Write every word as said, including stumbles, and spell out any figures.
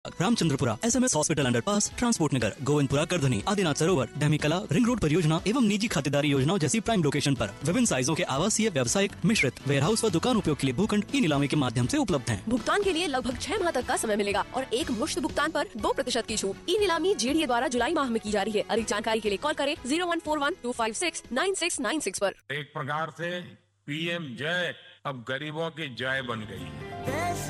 Ramchandrapura, SMS hospital underpass, transport नगर, गोविंदपुरा, करधनी, आदिनाथ सरोवर, डैमीकला, ring road परियोजना एवं निजी खातेदारी योजनाओं जैसी प्राइम लोकेशन पर विभिन्न साइजों के आवासीय, व्यावसायिक, मिश्रित, वेयरहाउस व दुकान उपयोग के लिए भूखंड ई नीलामी के माध्यम से उपलब्ध हैं। भुगतान के लिए लगभग छह माह तक का समय मिलेगा और एक मुश्त भुगतान पर दो प्रतिशत की छूट। ई नीलामी जेडीए द्वारा जुलाई माह में की जा रही है। अधिक जानकारी के लिए कॉल करें zero one four one two five six nine six nine six आरोप। एक प्रकार से पीएम जय अब गरीबों की जय बन गई है।